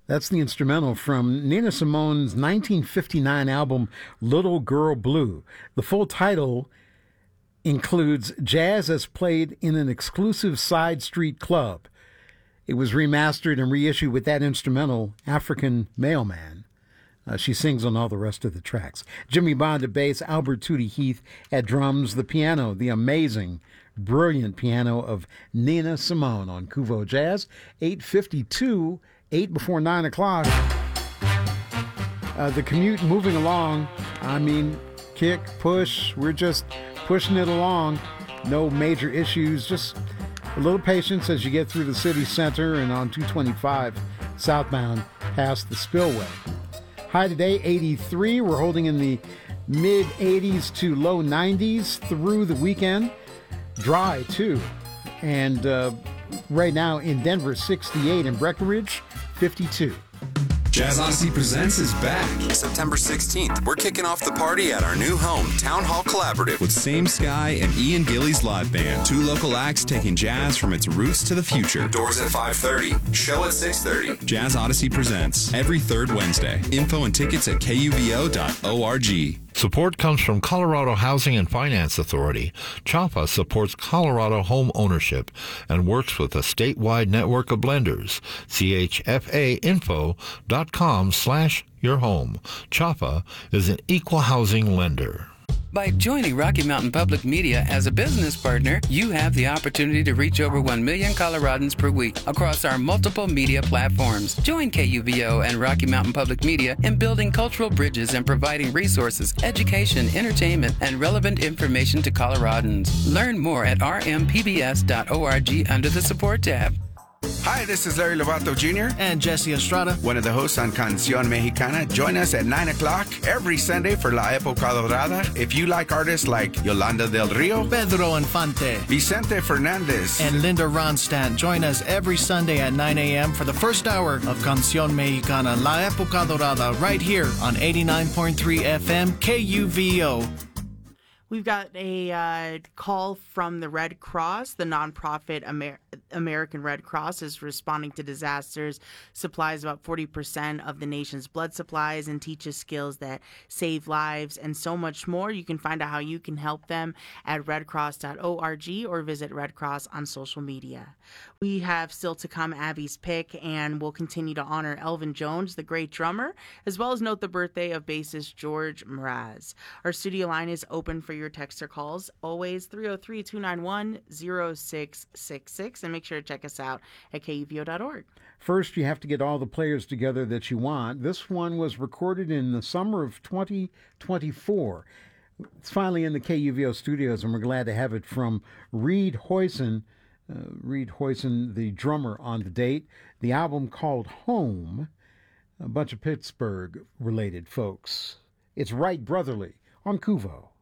That's the instrumental from Nina Simone's 1959 album, Little Girl Blue. The full title includes Jazz as Played in an Exclusive Side Street Club. It was remastered and reissued with that instrumental, African Mailman. She sings on all the rest of the tracks. Jimmy Bond at bass, Albert Tootie Heath at drums, the piano, the amazing, brilliant piano of Nina Simone on Kuvo Jazz. 8:52, 8 before 9 o'clock. The commute moving along. I mean, kick, push. We're just pushing it along. No major issues. Just a little patience as you get through the city center and on 225 southbound past the spillway. High today, 83. We're holding in the mid-80s to low 90s through the weekend. Dry, too. And right now in Denver, 68. In Breckenridge, 52. Jazz Odyssey Presents is back. September 16th, we're kicking off the party at our new home, Town Hall Collaborative. With Same Sky and Ian Gillies Live Band. 2 local acts taking jazz from its roots to the future. Doors at 5:30. Show at 6:30. Jazz Odyssey Presents every third Wednesday. Info and tickets at kuvo.org. Support comes from Colorado Housing and Finance Authority. CHAPA supports Colorado home ownership and works with a statewide network of lenders. chfainfo.com/yourhome. CHAPA is an equal housing lender. By joining Rocky Mountain Public Media as a business partner, you have the opportunity to reach over 1 million Coloradans per week across our multiple media platforms. Join KUVO and Rocky Mountain Public Media in building cultural bridges and providing resources, education, entertainment, and relevant information to Coloradans. Learn more at rmpbs.org under the Support tab. Hi, this is Larry Lovato Jr. and Jesse Estrada, one of the hosts on Canción Mexicana. Join us at 9 o'clock every Sunday for La Época Dorada. If you like artists like Yolanda Del Rio, Pedro Infante, Vicente Fernandez, and Linda Ronstadt, join us every Sunday at 9 a.m. for the first hour of Canción Mexicana, La Época Dorada, right here on 89.3 FM KUVO. We've got a call from the Red Cross. The nonprofit American Red Cross is responding to disasters, supplies about 40% of the nation's blood supplies, and teaches skills that save lives and so much more. You can find out how you can help them at redcross.org or visit Red Cross on social media. We have still to come Abby's Pick, and we'll continue to honor Elvin Jones, the great drummer, as well as note the birthday of bassist George Mraz. Our studio line is open for your text or calls, always 303-291-0666, and make sure to check us out at kuvo.org. First, you have to get all the players together that you want. This one was recorded in the summer of 2024. It's finally in the KUVO studios, and we're glad to have it from Reed Hoyson. Reed Hoyson, the drummer on the date. The album called Home, a bunch of Pittsburgh-related folks. It's Right Brotherly on Kuvo.